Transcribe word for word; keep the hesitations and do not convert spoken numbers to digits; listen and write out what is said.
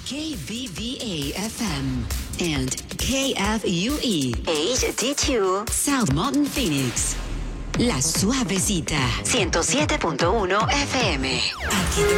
K B V A F M and K F U E H D two South Mountain, Phoenix. La Suavecita, ciento siete punto uno F M. Aquí